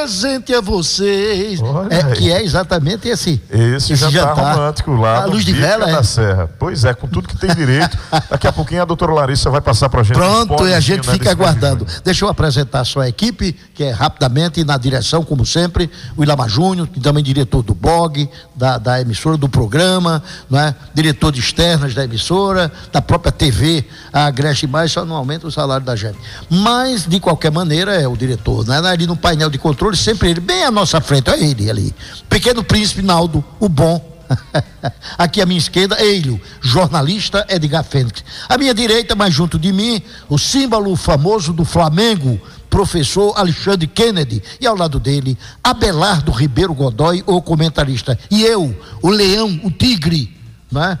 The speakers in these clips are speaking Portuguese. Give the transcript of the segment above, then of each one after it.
Presente a vocês, Olha que é exatamente esse jantar romântico lá a no luz de Bica vela, da Serra. Pois é, com tudo que tem direito. Daqui a pouquinho a doutora Larissa vai passar pra gente. Pronto, e a gente fica aguardando. Deixa eu apresentar a sua equipe, que é rapidamente na direção, como sempre, o Ilamar Júnior, que também é diretor do blog, da emissora, do programa, não é? Diretor de externas da emissora, da própria TV, a Agreste Mais, só não aumenta o salário da gente. Mas, de qualquer maneira, é o diretor, né? Ali no painel de controle, sempre ele, bem à nossa frente, é ele ali. Pequeno Príncipe Naldo, o bom. Aqui à minha esquerda, Eilio, jornalista Edgar Fênix. À minha direita, mais junto de mim, o símbolo famoso do Flamengo, professor Alexandre Kennedy. E ao lado dele, Abelardo Ribeiro Godoy, o comentarista. E eu, o leão, o tigre, né?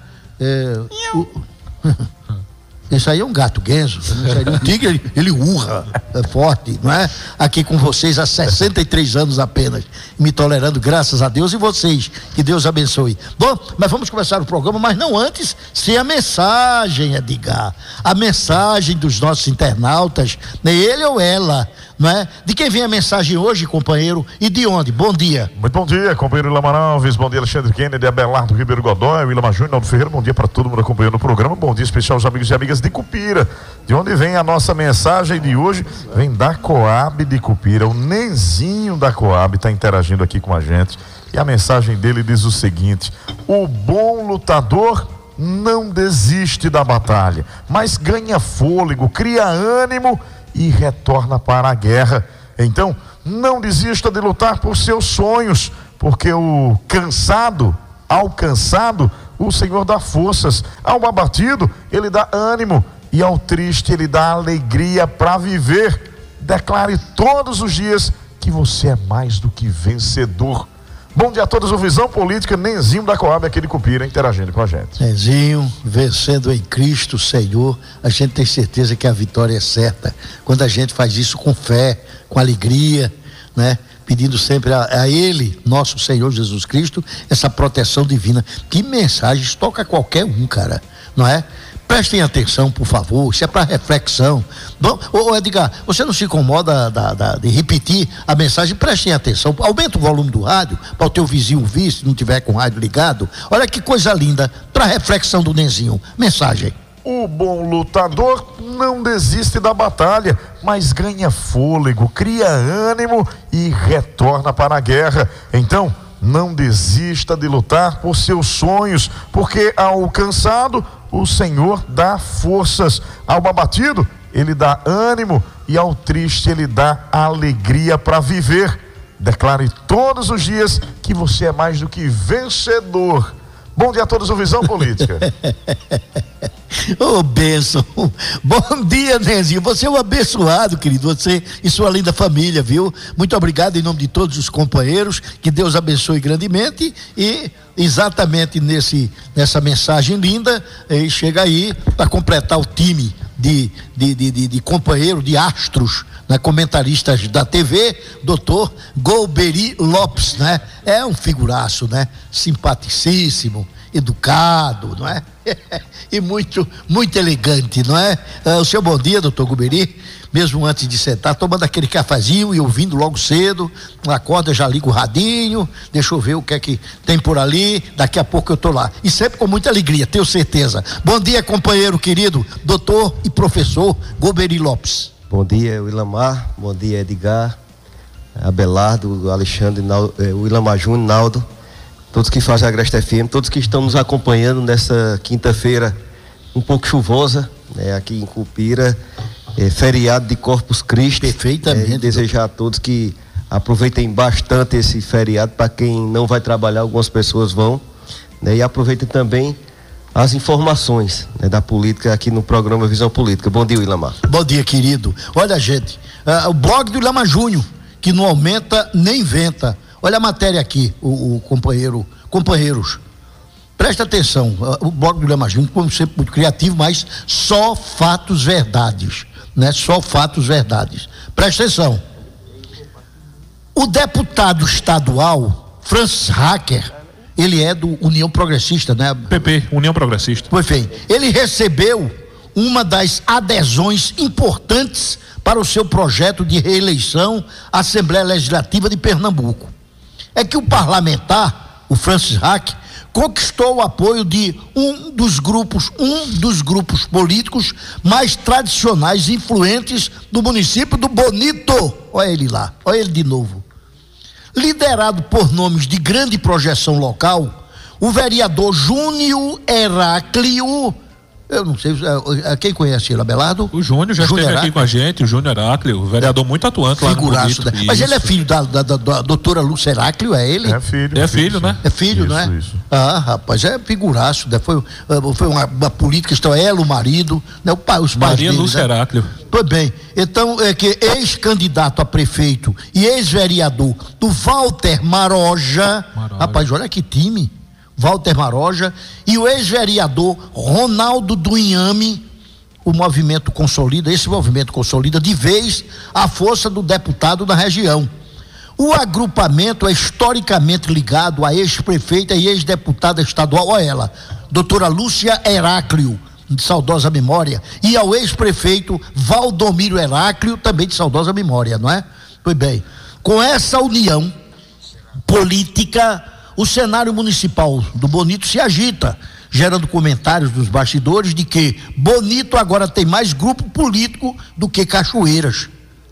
Esse aí é um gato guenzo, um tigre, ele urra, é forte, não é? Aqui com vocês há 63 anos apenas, me tolerando, graças a Deus, e vocês, que Deus abençoe. Bom, mas vamos começar o programa, mas não antes, sem a mensagem, Edgar, a mensagem dos nossos internautas, né? Ele ou ela, não é? De quem vem a mensagem hoje, companheiro, e de onde? Bom dia. Muito bom dia, companheiro Ilamar Alves, bom dia Alexandre Kennedy, Abelardo Ribeiro Godoy, Ilamar Júnior, Naldo Ferreira, bom dia para todo mundo acompanhando o programa, bom dia especial aos amigos e amigas de Cupira, de onde vem a nossa mensagem de hoje, vem da Coab de Cupira, o Nenzinho da Coab está interagindo aqui com a gente, e a mensagem dele diz o seguinte: o bom lutador não desiste da batalha, mas ganha fôlego, cria ânimo e retorna para a guerra. Então, não desista de lutar por seus sonhos, porque o cansado, alcançado, o Senhor dá forças. Ao abatido, Ele dá ânimo, e ao triste, Ele dá alegria para viver. Declare todos os dias que você é mais do que vencedor. Bom dia a todos, o Visão Política, Nenzinho da Coab, aqui de Cupira, interagindo com a gente. Nenzinho, vencendo em Cristo Senhor, a gente tem certeza que a vitória é certa, quando a gente faz isso com fé, com alegria, né? Pedindo sempre a Ele, nosso Senhor Jesus Cristo, essa proteção divina. Que mensagens toca qualquer um, cara, não é? Prestem atenção, por favor, isso é para reflexão. Bom, Edgar, você não se incomoda de repetir a mensagem? Prestem atenção, aumenta o volume do rádio, para o teu vizinho ouvir, se não tiver com o rádio ligado. Olha que coisa linda, para reflexão do Nenzinho. Mensagem. O bom lutador não desiste da batalha, mas ganha fôlego, cria ânimo e retorna para a guerra. Então, não desista de lutar por seus sonhos, porque ao cansado, o Senhor dá forças. Ao abatido, Ele dá ânimo, e ao triste, Ele dá alegria para viver. Declare todos os dias que você é mais do que vencedor. Bom dia a todos, o Visão Política. Ô, bênção. Bom dia, Nenzinho. Você é um abençoado, querido. Você e sua linda família, viu? Muito obrigado em nome de todos os companheiros. Que Deus abençoe grandemente. E exatamente nessa mensagem linda, chega aí para completar o time de companheiro, de astros, né, comentaristas da TV, doutor Golbery Lopes, né? É um figuraço, né? Simpaticíssimo, educado, não é? E muito elegante, não é? O seu bom dia, doutor Golbery, mesmo antes de sentar, tomando aquele cafezinho e ouvindo logo cedo, acorda, já liga o radinho, deixa eu ver o que é que tem por ali, daqui a pouco eu tô lá, e sempre com muita alegria, tenho certeza. Bom dia, companheiro querido, doutor e professor Golbery Lopes. Bom dia, Ilamar, bom dia, Edgar, Abelardo, Alexandre, o Ilamar Júnior, Naldo, todos que fazem a Agreste FM, todos que estão nos acompanhando nessa quinta-feira um pouco chuvosa, né, aqui em Cupira, feriado de Corpus Christi. Perfeitamente. Desejar a todos que aproveitem bastante esse feriado. Para quem não vai trabalhar, algumas pessoas vão, né, e aproveitem também as informações, né, da política aqui no programa Visão Política. Bom dia, Ilamar. Bom dia, querido. Olha, gente, o blog do Ilamar Júnior, que não aumenta nem inventa. Olha a matéria aqui, companheiros, presta atenção, o blog do Ilamar Júnior, como sempre, muito criativo, mas só fatos verdades, né? Só fatos verdades. Presta atenção. O deputado estadual, Francis Hacker, ele é do União Progressista, né? PP, União Progressista. Pois bem, ele recebeu uma das adesões importantes para o seu projeto de reeleição à Assembleia Legislativa de Pernambuco. É que o parlamentar, o Francis Haque, conquistou o apoio de um dos grupos políticos mais tradicionais e influentes do município do Bonito. Olha ele lá, olha ele de novo. Liderado por nomes de grande projeção local, o vereador Júnior Heráclio, eu não sei, quem conhece ele, Abelardo? O Júnior já esteve aqui com a gente, o Júnior Heráclio, vereador muito atuante lá no Bonito. Mas ele é filho da doutora Lúcia Heráclio, é ele? É filho. É filho, né? É filho, isso, né? Isso. Ah, rapaz, é figuraço, né? Foi uma política, estão ela, o marido, né? Os pais Maria dele, Lúcia, né? Heráclio. Pois bem, então é que ex-candidato a prefeito e ex-vereador do Walter Maroja, rapaz, olha que time, Walter Maroja, e o ex-vereador Ronaldo do Inhame, esse movimento consolida de vez a força do deputado da região. O agrupamento é historicamente ligado à ex-prefeita e ex-deputada estadual, olha ela, doutora Lúcia Heráclio, de saudosa memória, e ao ex-prefeito Valdomiro Heráclio, também de saudosa memória, não é? Pois bem, com essa união política, o cenário municipal do Bonito se agita, gerando comentários dos bastidores de que Bonito agora tem mais grupo político do que Cachoeiras.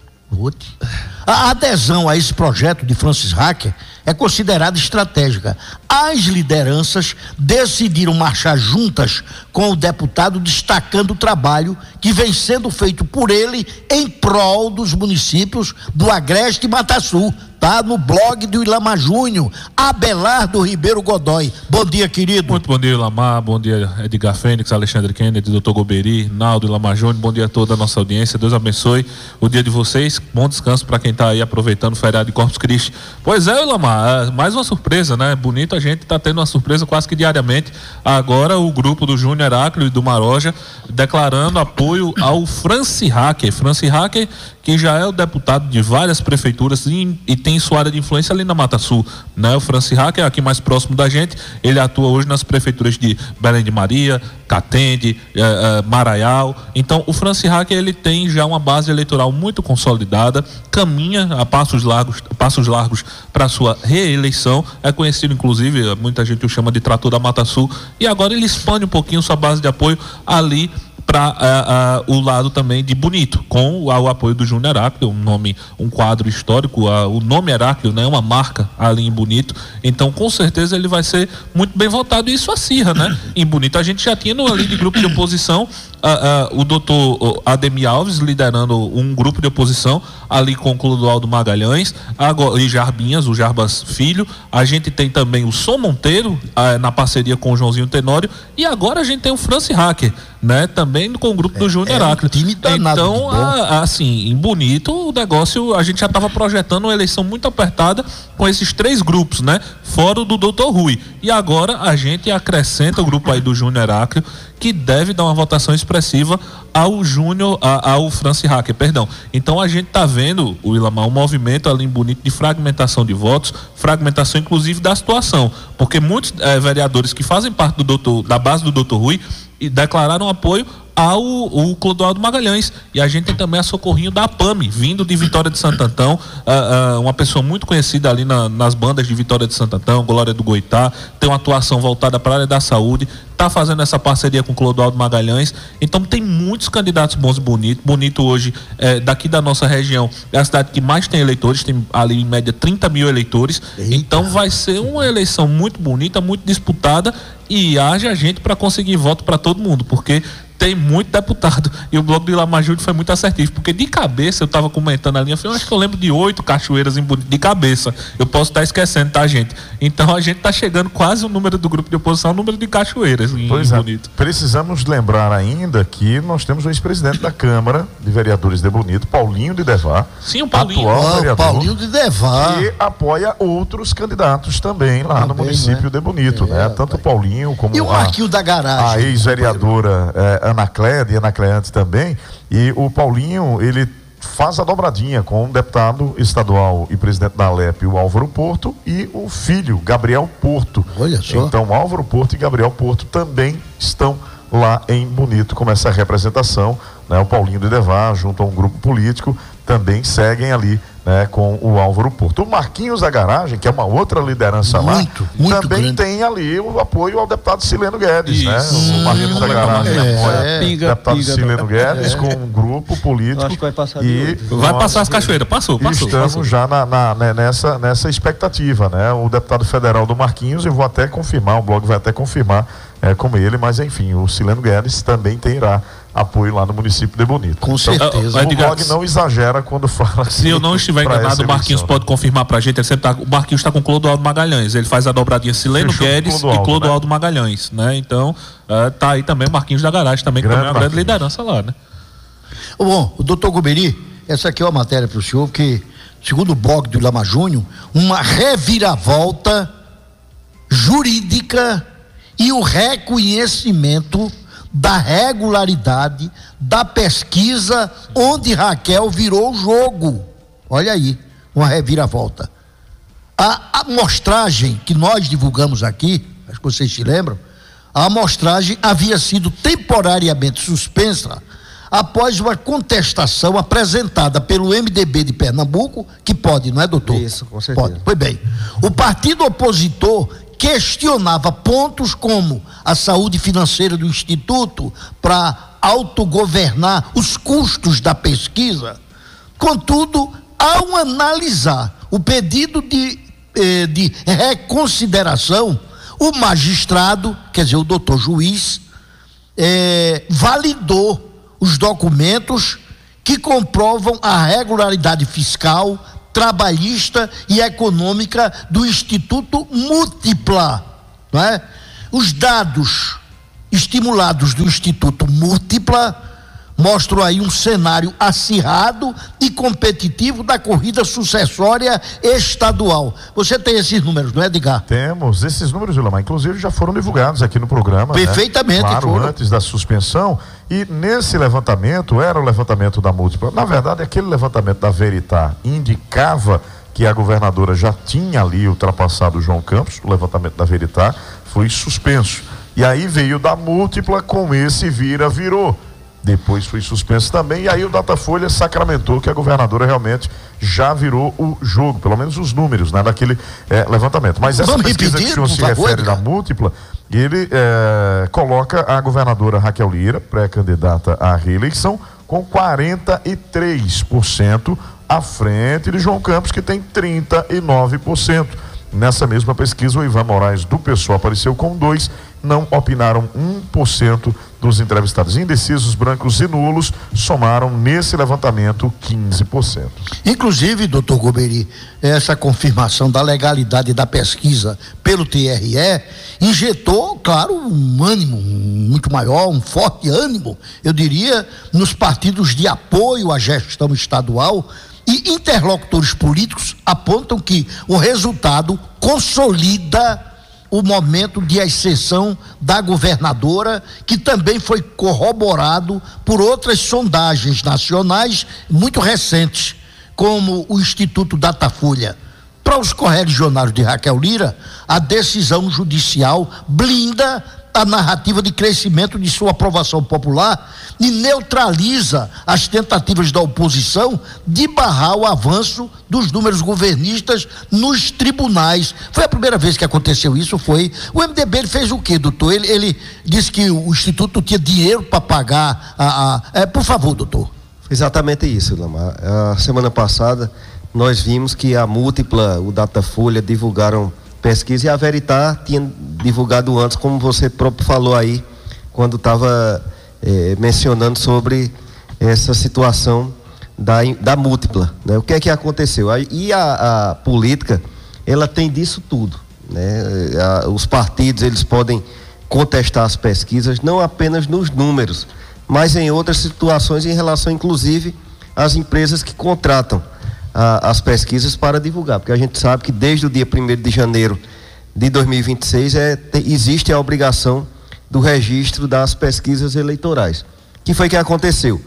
A adesão a esse projeto de Francis Haque é considerada estratégica. As lideranças decidiram marchar juntas com o deputado, destacando o trabalho que vem sendo feito por ele em prol dos municípios do Agreste e Mataçu. Tá no blog do Ilamar Júnior, Abelardo Ribeiro Godoy. Bom dia, querido. Muito bom dia, Ilamar. Bom dia, Edgar Fênix, Alexandre Kennedy, Dr. Goberi, Naldo, Ilamar Júnior. Bom dia a toda a nossa audiência. Deus abençoe o dia de vocês. Bom descanso para quem está aí aproveitando o feriado de Corpus Christi. Pois é, Ilamar, mais uma surpresa, né? Bonito, a gente está tendo uma surpresa quase que diariamente. Agora o grupo do Júnior Heráclio e do Maroja declarando apoio ao Francis Haque. Francis Haque, que já é o deputado de várias prefeituras e tem sua área de influência ali na Mata Sul, né? O Francis Haque é aqui mais próximo da gente, ele atua hoje nas prefeituras de Belém de Maria, Catende, Maraial. Então o Francis Haque, ele tem já uma base eleitoral muito consolidada, caminha a passos largos para sua reeleição, é conhecido inclusive, muita gente o chama de trator da Mata Sul, e agora ele expande um pouquinho sua base de apoio ali para o lado também de Bonito, com o apoio do Júnior Heráclio, um quadro histórico, o nome Heráclio, né, uma marca ali em Bonito. Então com certeza ele vai ser muito bem votado, e isso acirra, né? Em Bonito a gente já tinha ali de grupo de oposição o doutor Ademir Alves liderando um grupo de oposição ali com o Clodoaldo Magalhães e Jarbinhas, o Jarbas Filho. A gente tem também o Som Monteiro na parceria com o Joãozinho Tenório, e agora a gente tem o Francis Haque, né? Também com o grupo do Júnior Heráclio. Então, assim, em Bonito o negócio, a gente já estava projetando uma eleição muito apertada com esses três grupos, né? Fora o do Dr. Rui. E agora a gente acrescenta o grupo aí do Júnior Heráclio, que deve dar uma votação expressiva ao Francis Haque, perdão. Então a gente está vendo, o Ilamar, um movimento ali em Bonito de fragmentação de votos, fragmentação inclusive da situação, porque muitos vereadores que fazem parte da base do Dr. Rui declararam apoio ao Clodoaldo Magalhães, e a gente tem também a Socorrinho da APAME, vindo de Vitória de Santo Antão, uma pessoa muito conhecida ali nas bandas de Vitória de Santo Antão, Glória do Goitá, tem uma atuação voltada para a área da saúde, está fazendo essa parceria com o Clodoaldo Magalhães. Então tem muitos candidatos bons e Bonito. Bonito hoje, daqui da nossa região, é a cidade que mais tem eleitores, tem ali em média 30 mil eleitores. Eita. Então vai ser uma eleição muito bonita, muito disputada, e haja gente para conseguir voto para todo mundo, porque tem muito deputado, e o bloco do Ilamar Júnior foi muito assertivo, porque de cabeça eu estava comentando ali, eu acho que eu lembro de 8 cachoeiras em Bonito, de cabeça, eu posso estar esquecendo, tá, gente? Então a gente está chegando quase o número do grupo de oposição, o número de cachoeiras em Bonito. Precisamos lembrar ainda que nós temos o ex-presidente da Câmara de Vereadores de Bonito, Paulinho de Devar. Sim, o Paulinho. Atual vereador, Paulinho de Devar. que apoia outros candidatos também lá no município de Bonito, né? Tanto o Paulinho como e o Marquinho da Garagem, a ex-vereadora Ana Cléia, e Ana Cléia antes também, e o Paulinho, ele faz a dobradinha com o deputado estadual e presidente da Alep, o Álvaro Porto, e o filho, Gabriel Porto. Olha só. Então, Álvaro Porto e Gabriel Porto também estão lá em Bonito, como essa representação, né? O Paulinho de Devar, junto a um grupo político, também seguem ali, né, com o Álvaro Porto. O Marquinhos da Garagem, que é uma outra liderança muito também grande. Tem ali o apoio ao deputado Sileno Guedes, né? O Marquinhos da Garagem o deputado Sileno Guedes com um grupo político. Acho que vai passar vai passar as cachoeiras, passou. Estamos já nessa expectativa, né? O deputado federal do Marquinhos, eu vou até confirmar, o blog vai até confirmar como ele, mas enfim, o Sileno Guedes também terá apoio lá no município de Bonito. Com certeza. O blog não exagera quando fala. Se eu não estiver enganado, o Marquinhos pode confirmar pra gente. O Marquinhos está com Clodoaldo Magalhães. Ele faz a dobradinha Sileno Guedes e Clodoaldo, né? Magalhães, né? Então, tá aí também o Marquinhos da Garagem, também, que também é uma grande liderança lá, né? Bom, o doutor Goberi, essa aqui é uma matéria para o senhor, que, segundo o blog do Lama Júnior, uma reviravolta jurídica e o reconhecimento da regularidade da pesquisa onde Raquel virou o jogo. Olha aí, uma reviravolta. A amostragem que nós divulgamos aqui, acho que vocês se lembram, a amostragem havia sido temporariamente suspensa após uma contestação apresentada pelo MDB de Pernambuco, que pode, não é, doutor? Isso, com certeza. Pode. Pois bem, o partido opositor questionava pontos como a saúde financeira do Instituto para autogovernar os custos da pesquisa. Contudo, ao analisar o pedido de reconsideração, o magistrado, quer dizer, o doutor juiz, validou os documentos que comprovam a regularidade fiscal, trabalhista e econômica do Instituto Múltipla, não é? Os dados estimulados do Instituto Múltipla mostram aí um cenário acirrado e competitivo da corrida sucessória estadual. Você tem esses números, não é, Edgar? Temos esses números, Ilamar, inclusive já foram divulgados aqui no programa. Perfeitamente. Né? Claro, antes da suspensão. E nesse levantamento, era o levantamento da Múltipla. Na verdade, aquele levantamento da Veritá indicava que a governadora já tinha ali ultrapassado o João Campos. O levantamento da Veritá foi suspenso. E aí veio da Múltipla com esse virou. Depois foi suspenso também, e aí o Datafolha sacramentou que a governadora realmente já virou o jogo, pelo menos os números, né, daquele levantamento. Mas essa pesquisa que o senhor se refere da Múltipla, ele coloca a governadora Raquel Lira, pré-candidata à reeleição, com 43% à frente de João Campos, que tem 39%. Nessa mesma pesquisa, o Ivan Moraes do PSOL apareceu com 2%, não opinaram 1% dos entrevistados. Indecisos, brancos e nulos somaram nesse levantamento 15%. Inclusive, doutor Goberi, essa confirmação da legalidade da pesquisa pelo TRE injetou, claro, um ânimo muito maior, um forte ânimo, eu diria, nos partidos de apoio à gestão estadual. E interlocutores políticos apontam que o resultado consolida o momento de ascensão da governadora, que também foi corroborado por outras sondagens nacionais muito recentes, como o Instituto Datafolha. Para os correligionários de Raquel Lira, a decisão judicial blinda a narrativa de crescimento de sua aprovação popular e neutraliza as tentativas da oposição de barrar o avanço dos números governistas nos tribunais. Foi a primeira vez que aconteceu isso, foi. O MDB ele fez o quê, doutor? Ele disse que o Instituto tinha dinheiro para pagar por favor, doutor. Exatamente isso, Lamar. A semana passada nós vimos que a Múltipla, o Datafolha divulgaram pesquisa e a Veritá tinha divulgado antes, como você próprio falou aí, quando estava mencionando sobre essa situação da Múltipla, né? O que é que aconteceu? E a política, ela tem disso tudo, né? Os partidos, eles podem contestar as pesquisas, não apenas nos números, mas em outras situações, em relação inclusive às empresas que contratam as pesquisas para divulgar, porque a gente sabe que desde o dia 1º de janeiro de 2026 existe a obrigação do registro das pesquisas eleitorais. O que foi que aconteceu?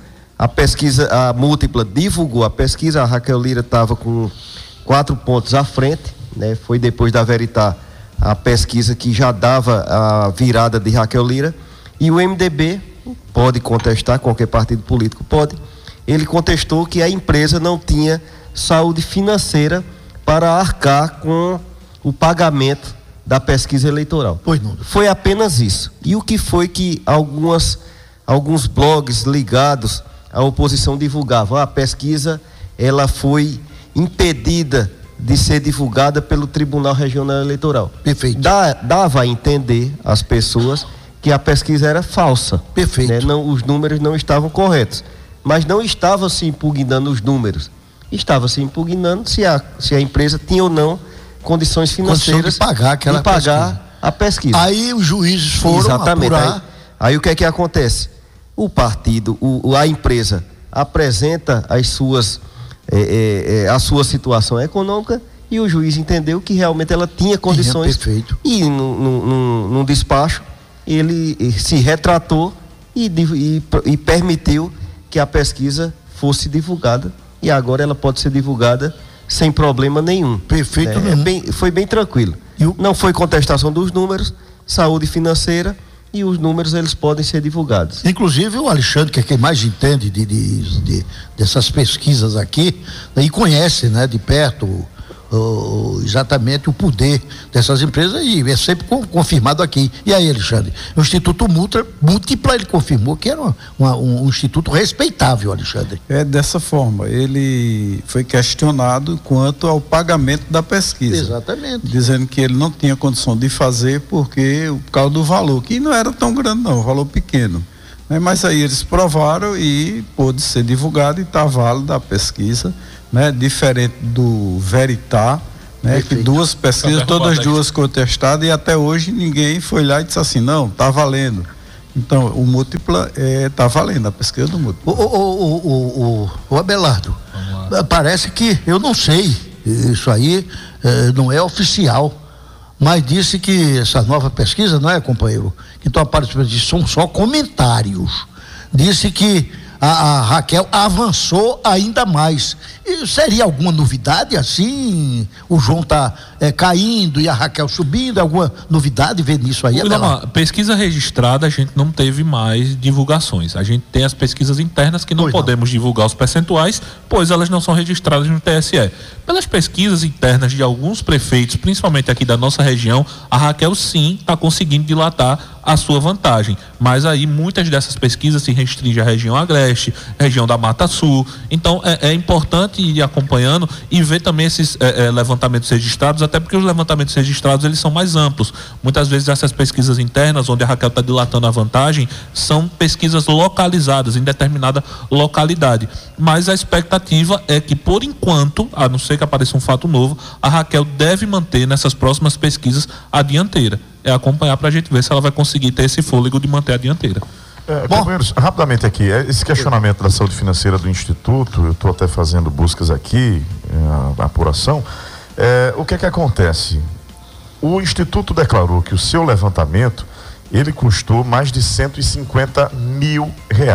A Múltipla divulgou a pesquisa, a Raquel Lira estava com 4 pontos à frente, né? Foi depois da Veritá a pesquisa que já dava a virada de Raquel Lira, E o MDB pode contestar, qualquer partido político pode. Ele contestou que a empresa não tinha saúde financeira para arcar com o pagamento da pesquisa eleitoral. Pois não. Foi apenas isso. E o que foi que alguns blogs ligados à oposição divulgavam? A pesquisa ela foi impedida de ser divulgada pelo Tribunal Regional Eleitoral. Perfeito. Dava a entender às pessoas que a pesquisa era falsa. Perfeito. Né? Não, os números não estavam corretos. Mas não estava se impugnando os números. Estava se impugnando se a empresa tinha ou não condições financeiras de pagar a pesquisa. Aí os juízes foram exatamente apurar. Aí o que é que acontece? O partido, a empresa apresenta a sua situação econômica e o juiz entendeu que realmente ela tinha condições. Perfeito. E num despacho ele se retratou e permitiu que a pesquisa fosse divulgada, e agora ela pode ser divulgada sem problema nenhum. Perfeito. Foi bem tranquilo. Não foi contestação dos números, saúde financeira, e os números eles podem ser divulgados. Inclusive o Alexandre, que é quem mais entende dessas pesquisas aqui, e conhece, né, de perto exatamente o poder dessas empresas, e é sempre confirmado aqui. E aí, Alexandre, o Instituto Múltipla, ele confirmou que era um instituto respeitável, Alexandre. É dessa forma, ele foi questionado quanto ao pagamento da pesquisa. Exatamente. Dizendo que ele não tinha condição de fazer por causa do valor, que não era tão grande não, valor pequeno. Mas aí eles provaram e pôde ser divulgado e está válida a pesquisa, né? Diferente do Veritá, né? Que duas pesquisas, todas duas contestadas, e até hoje ninguém foi lá e disse assim, não, está valendo. Então, o Múltipla está valendo, a pesquisa do Múltipla. O Abelardo, parece que, eu não sei, isso aí não é oficial, mas disse que essa nova pesquisa, não é, companheiro? Que estão aparecendo, são só comentários. Disse que a Raquel avançou ainda mais. E seria alguma novidade assim? O João está caindo e a Raquel subindo? Alguma novidade vendo isso aí? Pesquisa registrada, a gente não teve mais divulgações. A gente tem as pesquisas internas que não podemos divulgar os percentuais, pois elas não são registradas no TSE. Pelas pesquisas internas de alguns prefeitos, principalmente aqui da nossa região, a Raquel sim está conseguindo dilatar a sua vantagem. Mas aí muitas dessas pesquisas se restringem à região Agreste, região da Mata Sul. Então é importante ir acompanhando e ver também esses levantamentos registrados, até porque os levantamentos registrados eles são mais amplos. Muitas vezes essas pesquisas internas, onde a Raquel está dilatando a vantagem, são pesquisas localizadas em determinada localidade. Mas a expectativa é que, por enquanto, a não ser que apareça um fato novo, a Raquel deve manter nessas próximas pesquisas a dianteira. É acompanhar para a gente ver se ela vai conseguir ter esse fôlego de manter a dianteira. Companheiros, rapidamente aqui, esse questionamento da saúde financeira do Instituto, eu estou até fazendo buscas aqui, a apuração, o que é que acontece? O Instituto declarou que o seu levantamento, ele custou mais de R$150 mil.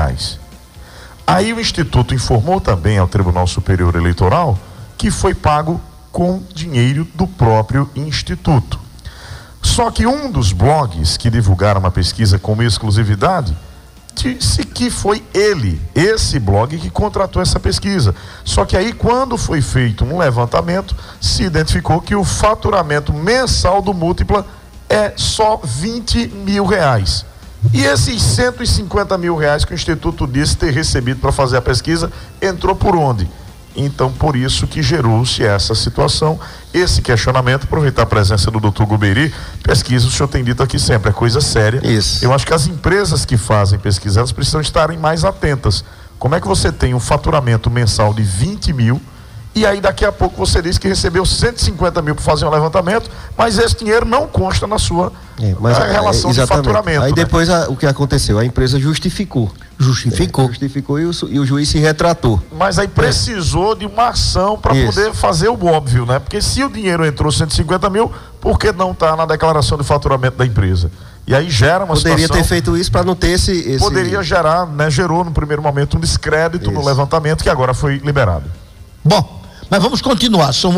Aí o Instituto informou também ao Tribunal Superior Eleitoral que foi pago com dinheiro do próprio Instituto. Só que um dos blogs que divulgaram uma pesquisa como exclusividade disse que foi esse blog que contratou essa pesquisa. Só que aí, quando foi feito um levantamento, se identificou que o faturamento mensal do Múltipla é só R$20 mil. E esses R$150 mil que o Instituto disse ter recebido para fazer a pesquisa, entrou por onde? Então, por isso que gerou-se essa situação, esse questionamento. Aproveitar a presença do Dr. Goberi. Pesquisa, o senhor tem dito aqui sempre, é coisa séria. Isso. Eu acho que as empresas que fazem pesquisa, elas precisam estarem mais atentas. Como é que você tem um faturamento mensal de 20 mil e aí daqui a pouco você diz que recebeu 150 mil para fazer um levantamento, mas esse dinheiro não consta na sua relação de faturamento. Aí depois o que aconteceu? A empresa justificou e o juiz se retratou. Mas aí precisou de uma ação para poder fazer o óbvio, né? Porque se o dinheiro entrou 150 mil, por que não está na declaração de faturamento da empresa? E aí gera uma situação... Poderia ter feito isso para não ter esse... Poderia gerar, né? Gerou no primeiro momento um descrédito no levantamento que agora foi liberado. Bom, mas vamos continuar, são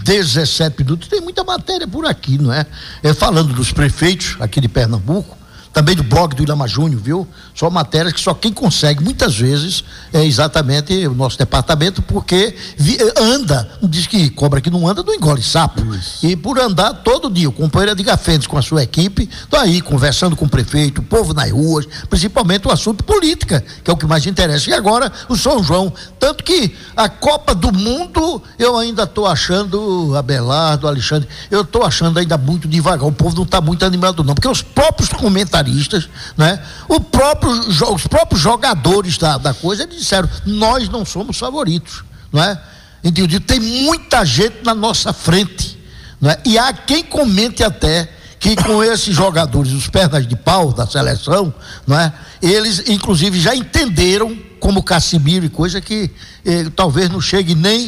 8h17. Tem muita matéria por aqui, não é? Falando dos prefeitos aqui de Pernambuco, também do blog do Ilama Júnior, viu? Só matérias que só quem consegue, muitas vezes, é exatamente o nosso departamento, porque anda, diz que cobra que não anda, não engole sapo. Isso. E por andar todo dia, o companheiro Edgar Fentes com a sua equipe, tá aí conversando com o prefeito, o povo nas ruas, principalmente o assunto política, que é o que mais interessa. E agora, o São João, tanto que a Copa do Mundo, eu ainda estou achando, Abelardo, Alexandre, eu estou achando ainda muito devagar, o povo não está muito animado não, porque os próprios comentaristas, né, os próprios jogadores da coisa, eles disseram, nós não somos favoritos, não é? Entendi, tem muita gente na nossa frente, não é? E há quem comente até que com esses jogadores, os pernas de pau da seleção, não é? Eles inclusive já entenderam, como Casimiro e coisa, que talvez não chegue nem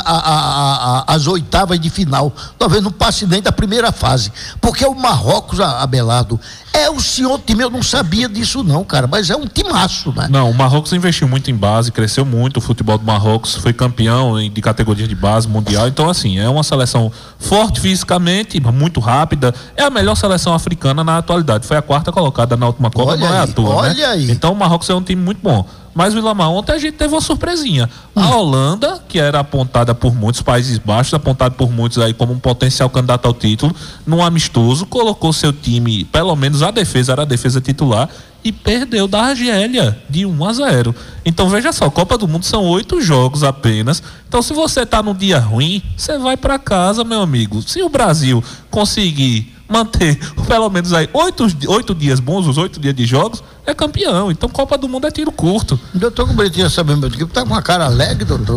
às oitavas de final, talvez não passe nem da primeira fase, porque o Marrocos, Abelardo, é o senhor time, eu não sabia disso não, cara, mas é um timaço, né? Não, o Marrocos investiu muito em base, cresceu muito o futebol do Marrocos, foi campeão de categoria de base mundial, então assim, é uma seleção forte fisicamente, muito rápida, é a melhor seleção africana na atualidade, foi a 4ª colocada na última Copa, não é à toa, olha, né? Aí. Então o Marrocos é um time muito bom. Mas, Vilamar, ontem a gente teve uma surpresinha. A Holanda, que era apontada por muitos, Países Baixos, apontada por muitos aí como um potencial candidato ao título, num amistoso, colocou seu time, pelo menos a defesa, era a defesa titular, e perdeu da Argélia de 1-0. Então veja só, Copa do Mundo são 8 jogos apenas. Então se você tá num dia ruim, você vai para casa, meu amigo. Se o Brasil conseguir manter pelo menos aí 8 dias bons, os 8 dias de jogos, é campeão. Então Copa do Mundo é tiro curto. Doutor Goberetinho, essa mesma equipe tá com uma cara alegre, doutor.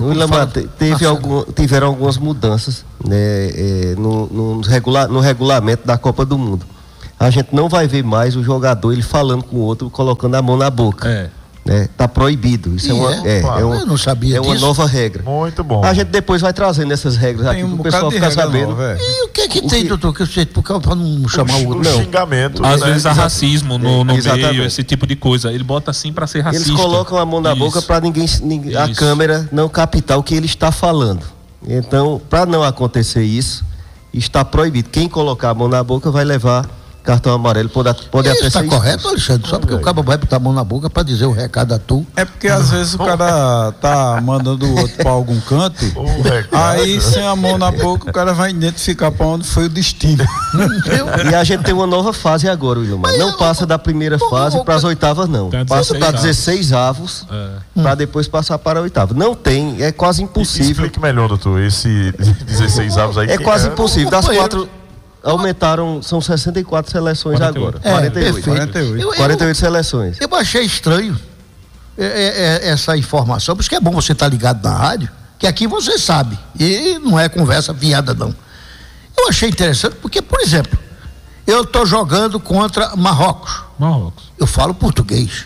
Tiveram algumas mudanças, né, no regulamento da Copa do Mundo. A gente não vai ver mais o jogador ele falando com o outro, colocando a mão na boca. Tá proibido. Isso eu não sabia disso. Uma nova regra. Muito bom. A gente depois vai trazendo essas regras aqui para o pessoal ficar sabendo. E o que tem, doutor, que eu sei, para não chamar o outro? O xingamento. Às vezes há racismo no meio, esse tipo de coisa. Ele bota assim para ser racista. Eles colocam a mão na boca para ninguém, a câmera não captar o que ele está falando. Então, para não acontecer isso, está proibido. Quem colocar a mão na boca vai levar cartão amarelo, pode até ser. Está correto, Alexandre? Só porque o cabo vai botar a mão na boca para dizer o recado a tu. É porque às vezes o cara tá mandando o outro para algum canto, aí sem a mão na boca o cara vai identificar para onde foi o destino. E a gente tem uma nova fase agora, Wilmar. Não passa da primeira fase para as oitavas, não. Passa para 16 avos, para depois passar para a oitava. Não tem, é quase impossível. Explique melhor, doutor, esse 16 avos aí. É quase impossível. Das 4 aumentaram, são 64 seleções 48. Agora. 48 seleções. Eu achei estranho essa informação, por isso que é bom você estar ligado na rádio, que aqui você sabe, e não é conversa fiada não. Eu achei interessante porque, por exemplo, eu estou jogando contra Marrocos. Eu falo português.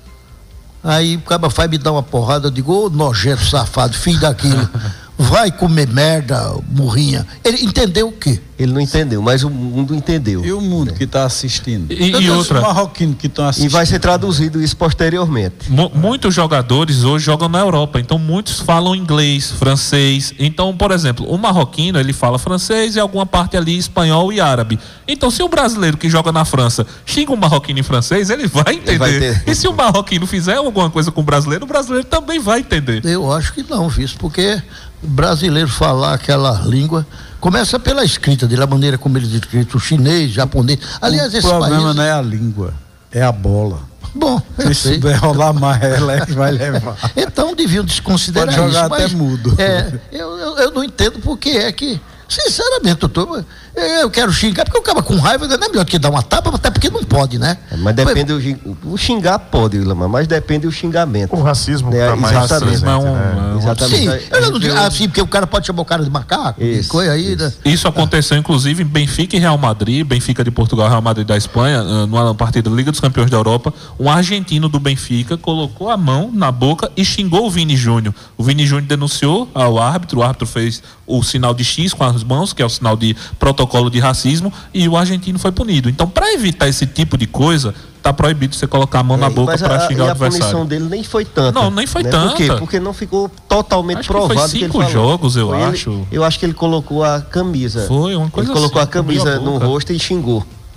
Aí o cara vai me dar uma porrada, eu digo, ô nojento, safado, filho daquilo. Vai comer merda, burrinha. Ele entendeu o quê? Ele não entendeu, mas o mundo entendeu. E o mundo que está assistindo? E outra? Os marroquinos que estão assistindo. E vai ser traduzido isso posteriormente. Muitos jogadores hoje jogam na Europa, então muitos falam inglês, francês. Então, por exemplo, o marroquino, ele fala francês e alguma parte ali espanhol e árabe. Então, se o brasileiro que joga na França xinga um marroquino em francês, ele vai entender. E se o marroquino fizer alguma coisa com o brasileiro também vai entender. Eu acho que não, viu? Porque o brasileiro falar aquela língua começa pela escrita dele, a maneira como ele escrito, o chinês, japonês. Aliás, o problema não é a língua, é a bola. Bom, se souber rolar mais, ela é que vai levar. Então deviam desconsiderar isso. Pode jogar até mudo. Eu não entendo por que é que, sinceramente, doutor, eu quero xingar, porque o cara com raiva não é melhor que dar uma tapa, até porque não pode, né? Mas depende o xingar pode, Wilmar, mas depende do xingamento. O racismo tá mais exatamente. Exatamente. Sim, eu não digo assim, porque o cara pode chamar o cara de macaco, coisa aí, né? Isso aconteceu, inclusive, em Benfica e Real Madrid, Benfica de Portugal, Real Madrid da Espanha, numa partida da Liga dos Campeões da Europa, um argentino do Benfica colocou a mão na boca e xingou o Vini Júnior. O Vini Júnior denunciou ao árbitro, o árbitro fez o sinal de X com as mãos, que é o sinal de protocolo de racismo, e o argentino foi punido. Então, para evitar esse tipo de coisa, tá proibido você colocar a mão na boca para xingar o adversário. A punição dele nem foi tanta. Não, nem foi tanta. Por quê? Porque não ficou totalmente provado que ele falou. 5 jogos, eu acho. Eu acho que ele colocou a camisa. Foi uma coisa ele colocou assim, a camisa no rosto e xingou.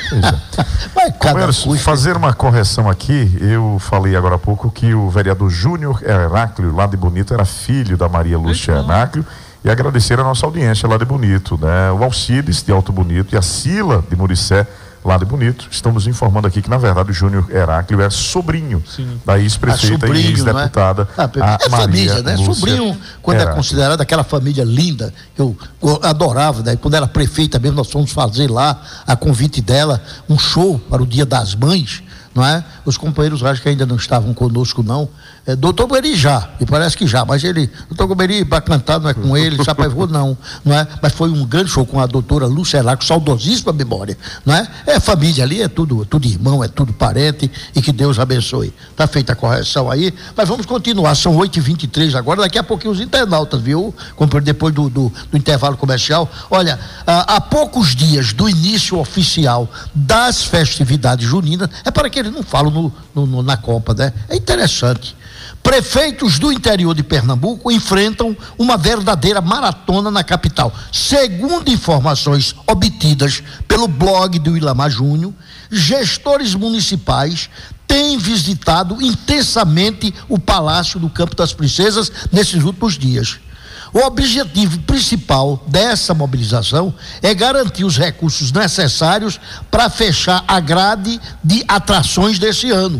Companheiros, fazer uma correção aqui, eu falei agora há pouco que o vereador Júnior Heráclio, lá de Bonito, era filho da Maria Lúcia Heráclio, e agradecer a nossa audiência lá de Bonito, né? O Alcides, de Alto Bonito, e a Sila, de Muricé, lá de Bonito. Estamos informando aqui que, na verdade, o Júnior Heráclio é sobrinho da ex-prefeita e ex-deputada, a família, né? Lúcia Sobrinho, quando Heráclio. É considerado aquela família linda, eu adorava, né? Quando era prefeita mesmo, nós fomos fazer lá, a convite dela, um show para o Dia das Mães, não é? Os companheiros acho que ainda não estavam conosco, não. Doutor Goberi já, e parece que já, mas doutor Goberi para cantar não é com ele, Chapéu não é? Mas foi um grande show com a doutora Lúcia Heráclio, saudosíssima memória, não é? É família ali, é tudo irmão, é tudo parente, e que Deus abençoe. Tá feita a correção aí, mas vamos continuar, são 8h23 agora, daqui a pouquinho os internautas, viu? Depois do intervalo comercial. Olha, há poucos dias do início oficial das festividades juninas, é para que eles não falam na Copa, né? É interessante. Prefeitos do interior de Pernambuco enfrentam uma verdadeira maratona na capital. Segundo informações obtidas pelo blog do Ilamar Júnior, gestores municipais têm visitado intensamente o Palácio do Campo das Princesas nesses últimos dias. O objetivo principal dessa mobilização é garantir os recursos necessários para fechar a grade de atrações desse ano.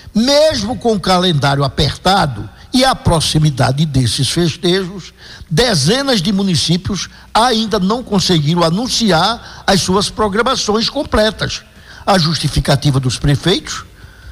Mesmo com o calendário apertado e a proximidade desses festejos, dezenas de municípios ainda não conseguiram anunciar as suas programações completas. A justificativa dos prefeitos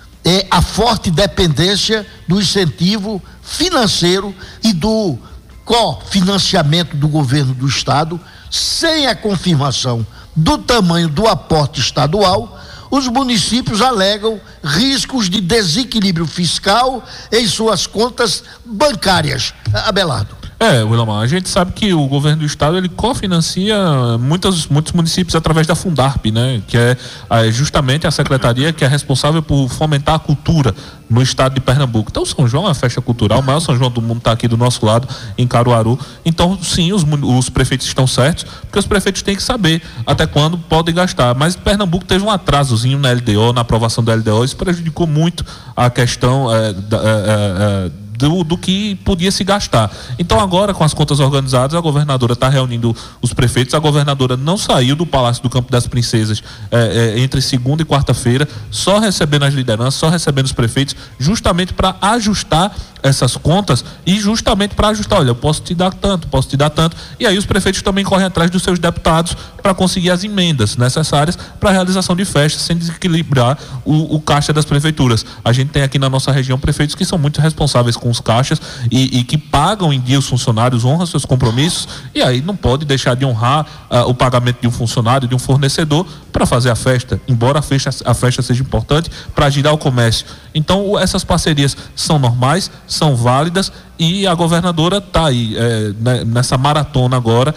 é a forte dependência do incentivo financeiro e do cofinanciamento do governo do estado. Sem a confirmação do tamanho do aporte estadual, os municípios alegam riscos de desequilíbrio fiscal em suas contas bancárias. Abelardo. Willamar, a gente sabe que o governo do estado ele cofinancia muitos municípios através da Fundarp, né? Que é justamente a secretaria que é responsável por fomentar a cultura no estado de Pernambuco. Então, São João é uma festa cultural, o maior São João do mundo está aqui do nosso lado, em Caruaru. Então, sim, os prefeitos estão certos, porque os prefeitos têm que saber até quando podem gastar. Mas Pernambuco teve um atrasozinho na LDO, na aprovação da LDO, isso prejudicou muito a questão do que podia se gastar. Então agora, com as contas organizadas, a governadora está reunindo os prefeitos. A governadora não saiu do Palácio do Campo das Princesas entre segunda e quarta-feira, só recebendo as lideranças, só recebendo os prefeitos, justamente para ajustar essas contas e justamente para ajustar, olha, eu posso te dar tanto, e aí os prefeitos também correm atrás dos seus deputados para conseguir as emendas necessárias para a realização de festas, sem desequilibrar o caixa das prefeituras. A gente tem aqui na nossa região prefeitos que são muito responsáveis com os caixas e que pagam em dia os funcionários, honram seus compromissos, e aí não pode deixar de honrar o pagamento de um funcionário, de um fornecedor, para fazer a festa, embora a festa seja importante para girar o comércio. Então essas parcerias são normais, são válidas, e a governadora está aí nessa maratona agora,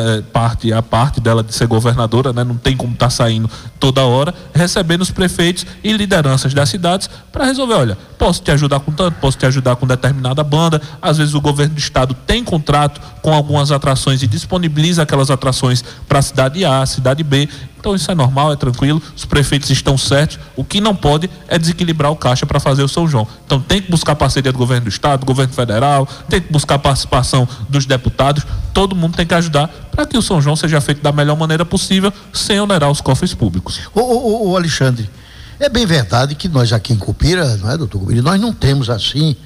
a parte dela de ser governadora, né, não tem como estar saindo toda hora, recebendo os prefeitos e lideranças das cidades para resolver, olha, posso te ajudar com tanto, posso te ajudar com determinada banda. Às vezes o governo do estado tem contrato com algumas atrações e disponibiliza aquelas atrações para a cidade A, cidade B. Então isso é normal, é tranquilo, os prefeitos estão certos. O que não pode é desequilibrar o caixa para fazer o São João. Então tem que buscar parceria do governo do estado, do governo federal, tem que buscar a participação dos deputados. Todo mundo tem que ajudar para que o São João seja feito da melhor maneira possível, sem onerar os cofres públicos. Ô Alexandre, é bem verdade que nós aqui em Cupira, não é, doutor Goberi, nós não temos assim,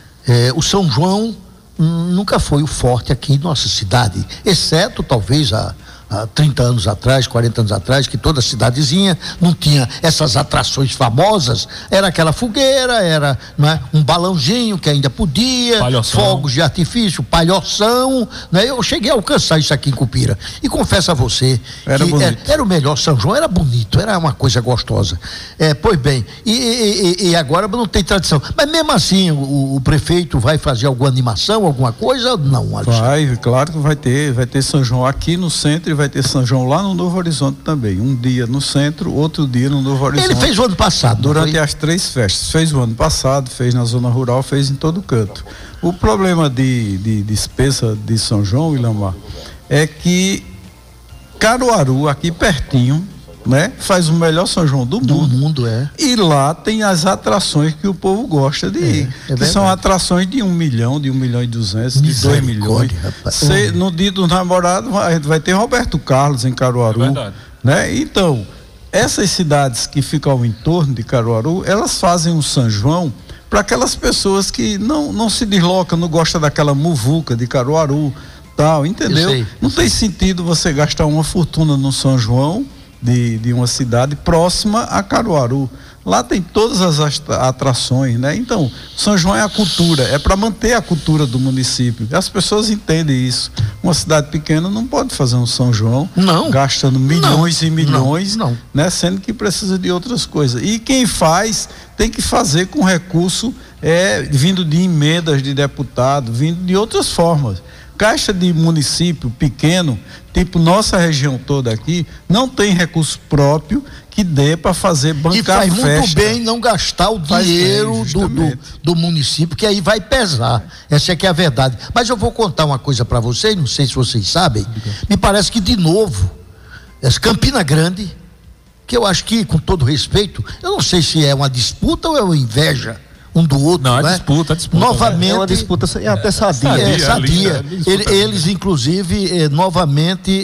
o São João nunca foi o forte aqui em nossa cidade, exceto talvez há 30 anos atrás, 40 anos atrás, que toda cidadezinha não tinha essas atrações famosas, era aquela fogueira, era, não é, um balãozinho que ainda podia, palhoção, fogos de artifício, palhoção, né? Eu cheguei a alcançar isso aqui em Cupira, e confesso a você que era o melhor São João, era bonito, era uma coisa gostosa. Pois bem, e agora não tem tradição, mas mesmo assim o prefeito vai fazer alguma animação, alguma coisa? Não, Alexandre? Vai, claro que vai ter São João aqui no centro e vai ter São João lá no Novo Horizonte também. Um dia no centro, outro dia no Novo Horizonte. Ele fez o ano passado. Durante as 3 festas. Fez o ano passado, fez na zona rural, fez em todo canto. O problema de despesa de São João, Ilamar, é que Caruaru, aqui pertinho, né? Faz o melhor São João do mundo. É. E lá tem as atrações que o povo gosta de ir. Que são atrações de 1 milhão, de 1 milhão e 200, de 2 milhões. No dia dos namorados vai ter Roberto Carlos em Caruaru. Né? Então, essas cidades que ficam ao entorno de Caruaru, elas fazem um São João para aquelas pessoas que não se deslocam, não gostam daquela muvuca de Caruaru, tal, entendeu? Não tem sentido você gastar uma fortuna no São João de uma cidade próxima a Caruaru. Lá tem todas as atrações, né? Então, São João é a cultura, é para manter a cultura do município. As pessoas entendem isso. Uma cidade pequena não pode fazer um São João gastando milhões e milhões, né? Sendo que precisa de outras coisas. E quem faz tem que fazer com recurso vindo de emendas de deputado, vindo de outras formas. Caixa de município pequeno, tipo nossa região toda aqui, não tem recurso próprio que dê para fazer bancar festa. E faz muito bem não gastar o dinheiro do município, que aí vai pesar. Essa é que é a verdade. Mas eu vou contar uma coisa para vocês, não sei se vocês sabem, me parece que de novo, essa Campina Grande, que eu acho que, com todo respeito, eu não sei se é uma disputa ou é uma inveja um do outro, não, né? Disputa. Novamente. É uma disputa até sadia. Sadia. Eles, inclusive, novamente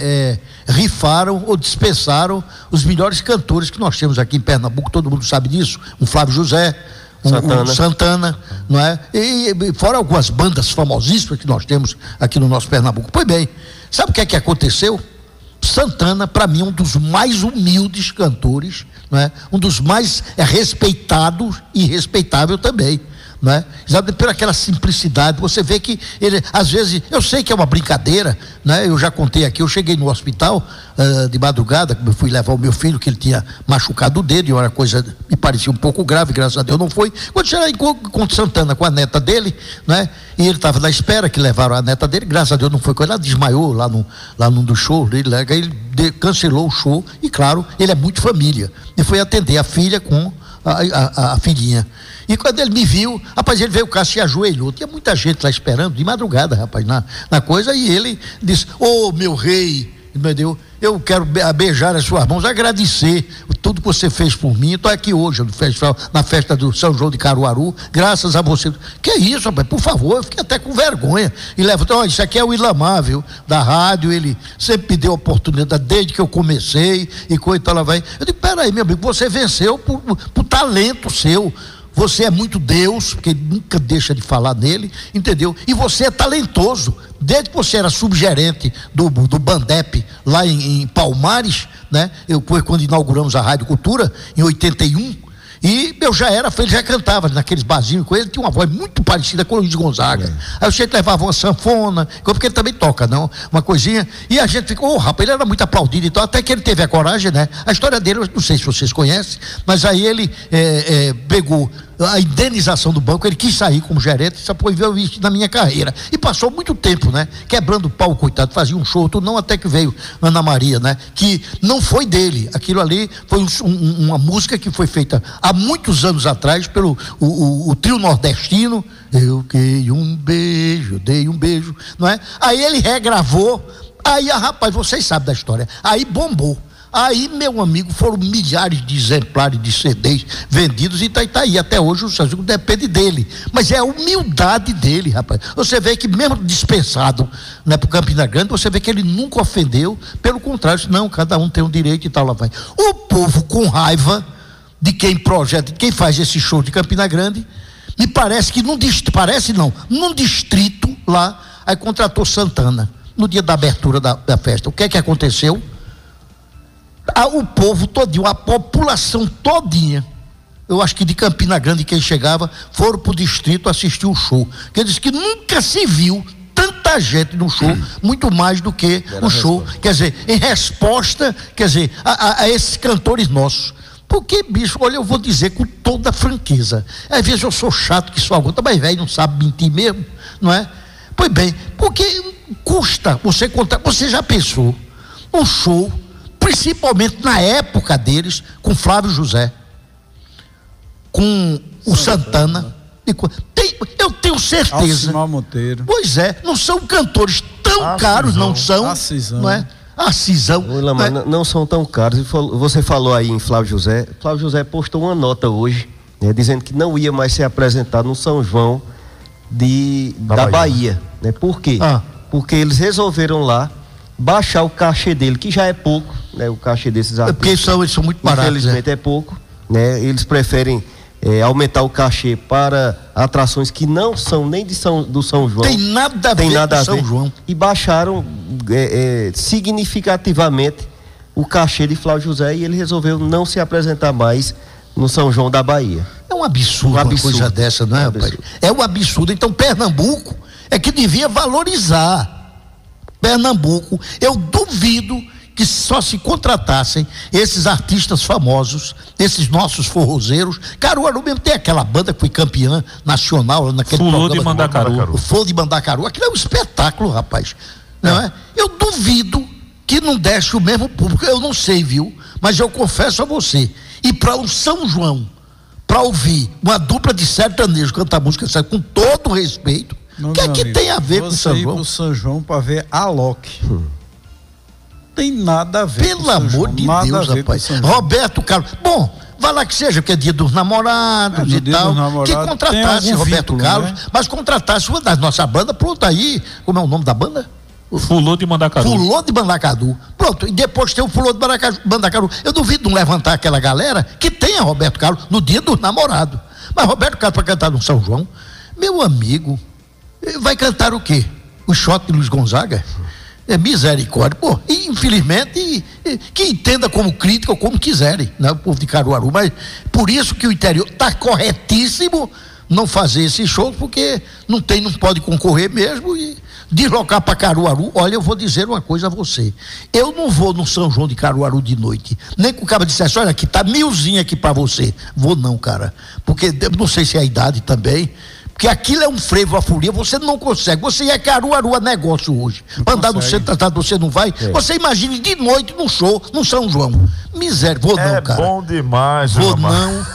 rifaram ou dispensaram os melhores cantores que nós temos aqui em Pernambuco, todo mundo sabe disso. Um Flávio José, um Santana, não é? E fora algumas bandas famosíssimas que nós temos aqui no nosso Pernambuco. Pois bem, sabe o que aconteceu? Santana, para mim, um dos mais humildes cantores, não é? Um dos mais respeitados e respeitável também, não é? Exato, por aquela simplicidade. Você vê que ele, às vezes, eu sei que é uma brincadeira, né? Eu já contei aqui, eu cheguei no hospital de madrugada, eu fui levar o meu filho, que ele tinha machucado o dedo, e uma coisa me parecia um pouco grave, graças a Deus não foi. Quando cheguei com Santana, com a neta dele, né? E ele estava na espera que levaram a neta dele, graças a Deus não foi com ela, desmaiou lá num do show, ele cancelou o show, e claro, ele é muito família, e foi atender a filha com a filhinha. E quando ele me viu, rapaz, ele veio cá, se ajoelhou, tinha muita gente lá esperando, de madrugada, rapaz, na coisa, e ele disse: ô meu rei, entendeu? Eu quero beijar as suas mãos, agradecer tudo que você fez por mim. Estou aqui hoje no festival, na festa do São João de Caruaru, graças a você. Que isso, rapaz, por favor, eu fiquei até com vergonha. E levantou: isso aqui é o Ilamar, viu, da rádio, ele sempre me deu oportunidade desde que eu comecei, e coisa e tal, lá vai. Eu digo: peraí, meu amigo, você venceu por talento seu. Você é muito Deus, porque ele nunca deixa de falar nele, entendeu? E você é talentoso, desde que você era subgerente do Bandep, lá em Palmares, né? Quando inauguramos a Rádio Cultura, em 81, e eu já era, ele já cantava naqueles barzinhos com ele, tinha uma voz muito parecida com o Luiz Gonzaga. Aí eu sempre levava uma sanfona, porque ele também toca, não? Uma coisinha, e a gente ficou, rapaz, ele era muito aplaudido, então até que ele teve a coragem, né? A história dele, eu não sei se vocês conhecem, mas aí ele pegou a indenização do banco, ele quis sair como gerente, isso foi visto na minha carreira, e passou muito tempo, né, quebrando o pau, coitado, fazia um show, tudo, não, até que veio Ana Maria, né, que não foi dele, aquilo ali foi uma música que foi feita há muitos anos atrás pelo o trio nordestino, eu dei um beijo, não é? Aí ele regravou, aí, rapaz, vocês sabem da história, aí bombou. Aí, meu amigo, foram milhares de exemplares de CDs vendidos, e tá aí. Até hoje o São João depende dele. Mas é a humildade dele, rapaz. Você vê que mesmo dispensado, né, pro Campina Grande, você vê que ele nunca ofendeu. Pelo contrário, não, cada um tem um direito e tal, lá vai. O povo com raiva de quem projeta, de quem faz esse show de Campina Grande, me parece que num distrito lá, aí contratou Santana, no dia da abertura da festa. O que é que aconteceu? O povo todinho, a população todinha, eu acho que de Campina Grande, quem chegava, foram pro distrito assistir o show. Quer dizer que nunca se viu tanta gente no show, muito mais do que o show, quer dizer, em resposta, quer dizer, a esses cantores nossos. Porque, bicho, olha, eu vou dizer com toda franqueza, às vezes eu sou chato que só aguenta, mas velho não sabe mentir mesmo, não é? Pois bem, porque custa você contar, você já pensou um show, principalmente na época deles, com Flávio José, com o Santana, eu tenho certeza. Alcimar Monteiro. Pois é, não são cantores tão caros, não são, não é? a cisão. Mas não são tão caros. Você falou aí em Flávio José. Flávio José postou uma nota hoje, né, dizendo que não ia mais ser apresentado no São João da Bahia. Né? Por quê? Porque eles resolveram lá baixar o cachê dele, que já é pouco, né? O cachê desses artistas. Porque eles são muito baratos. Infelizmente é pouco, né? Eles preferem aumentar o cachê para atrações que não são nem do São João. Tem nada a ver com São João. E baixaram significativamente o cachê de Flávio José, e ele resolveu não se apresentar mais no São João da Bahia. É um absurdo uma coisa dessa, não é, rapaz? É um absurdo. Então Pernambuco é que devia valorizar. Pernambuco, eu duvido que só se contratassem esses artistas famosos, esses nossos forrozeiros. Caruaru mesmo tem aquela banda que foi campeã nacional naquele Fulô de Mandacaru. O Fulô de Mandacaru. Aquilo é um espetáculo, rapaz. Não é? Eu duvido que não deixe o mesmo público. Eu não sei, viu? Mas eu confesso a você, e para o São João, para ouvir uma dupla de sertanejo cantar música certa, com todo respeito, o que é que tem a ver com o São João? Você ir pro São João para ver Alok. Tem nada a ver. Pelo amor de Deus, rapaz. Roberto Carlos. Bom, vai lá que seja, que é dia dos namorados e tal. Que contratasse Roberto Carlos, né? Mas contratasse uma das nossas bandas, pronto aí. Como é o nome da banda? Fulô de Mandacaru. Fulô de Mandacaru. Pronto, e depois tem o Fulô de Mandacaru. Eu duvido não levantar aquela galera que tenha Roberto Carlos no dia dos namorados. Mas Roberto Carlos para cantar no São João, meu amigo, vai cantar o quê? O shot de Luiz Gonzaga? É misericórdia. Pô, e, infelizmente, que entenda como crítica ou como quiserem, né? O povo de Caruaru. Mas por isso que o interior está corretíssimo não fazer esse show, porque não pode concorrer mesmo e deslocar para Caruaru. Olha, eu vou dizer uma coisa a você. Eu não vou no São João de Caruaru de noite, nem com o cara dissesse, olha, aqui tá 1000zinho aqui para você. Vou não, cara. Porque não sei se é a idade também. Porque aquilo é um frevo, a folia, você não consegue. Você ia Caruaru a negócio hoje. Pra andar no centro tratado, você não vai. Você imagine de noite no show, no São João. Miséria, vou não, cara. É bom demais, Vou não.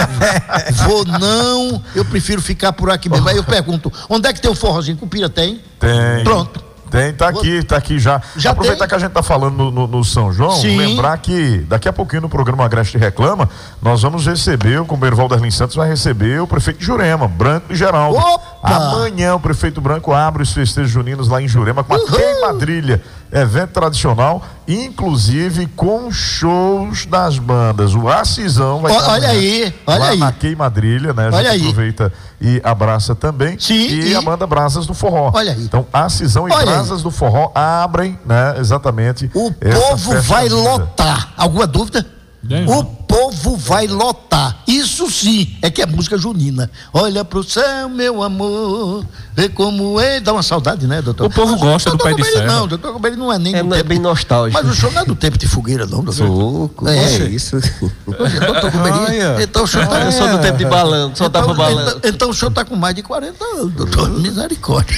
Vou não. Eu prefiro ficar por aqui mesmo. Aí eu pergunto, onde é que tem o forrozinho? Cupira tem? Tem. Pronto. Tem, tá aqui já. Aproveitar tem? Que a gente tá falando no São João, sim. Lembrar que daqui a pouquinho no programa Agreste Reclama, nós vamos receber, como o Ervaldo Erlin Santos vai receber o prefeito de Jurema, Branco e Geraldo. Opa! Amanhã o prefeito Branco abre os festejos juninos lá em Jurema com uma queimadrilha, evento tradicional, inclusive com shows das bandas. O Acisão vai estar lá na queimadrilha, né? A gente aproveita e abraça também. Sim, e a banda Brasas do Forró. Olha aí. Então, Acisão e Brasas do Forró abrem, né? Exatamente. O povo vai lotar. Alguma dúvida? O povo vai lotar. Isso sim é que é música junina. Olha pro céu, meu amor, vê como é. Dá uma saudade, né, doutor? O povo gosta do Pai de Serra. Não, doutor Goberi não é nem do tempo. Bem nostálgico. Mas o senhor não é do tempo de fogueira, não, doutor? Soco, é isso. Doutor Goberi, então o senhor tá... Eu sou do tempo de balão, só tava balando. Então o senhor tá com mais de 40 anos, doutor. Misericórdia.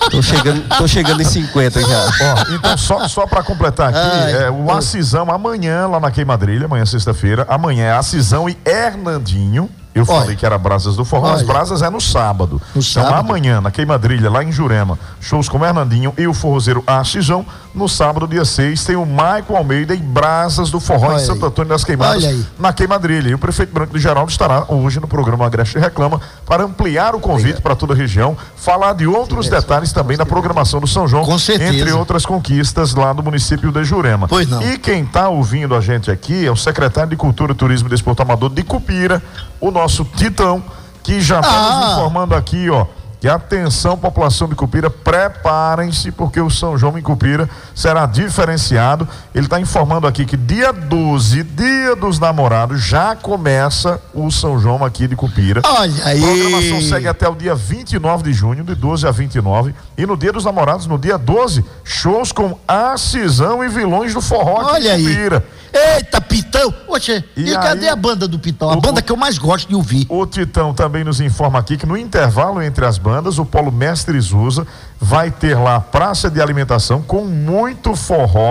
Tô chegando em 50 já. Ó, então só pra completar aqui, o Acisão amanhã lá na Queimadrilha, amanhã sexta-feira, amanhã é Acisão e Hernandinho. Eu falei que era Brasas do Forró, as Brasas é no sábado. Então amanhã, na Queimadrilha, lá em Jurema, shows com Hernandinho e o forrozeiro Acisão. No sábado, dia 6, tem o Maicon Almeida e Brasas do Forró em Santo Antônio das Queimadas, na Queimadrilha. E o prefeito Branco de Geraldo estará hoje no programa Agreste Reclama para ampliar o convite para toda a região, falar de outros detalhes também da programação do São João, entre outras conquistas lá do município de Jurema. Pois não. E quem está ouvindo a gente aqui é o secretário de Cultura, Turismo e Desporto Amador de Cupira, o nosso Titão, que já está nos informando aqui, ó, que atenção, população de Cupira, preparem-se, porque o São João em Cupira será diferenciado. Ele está informando aqui que dia 12, dia dos namorados, já começa o São João aqui de Cupira. Olha aí! A programação segue até o dia 29 de junho, de 12 a 29. E no dia dos namorados, no dia 12, shows com Acisão e Vilões do Forró aqui em Cupira. Eita, Pitão! Oxe, e cadê a banda do Pitão? A banda que eu mais gosto de ouvir. O Titão também nos informa aqui que no intervalo entre as bandas, o Polo Mestre Zusa vai ter lá praça de alimentação com muito forró.